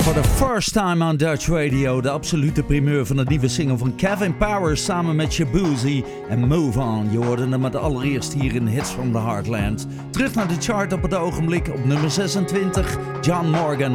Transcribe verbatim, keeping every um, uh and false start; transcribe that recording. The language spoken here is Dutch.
For the first time on Dutch Radio, de absolute primeur van de nieuwe single van Kevin Powers samen met Shabuzi en Move On. Je hoorde hem het allereerst hier in Hits from the Heartland. Terug naar de chart op het ogenblik op nummer zesentwintig, John Morgan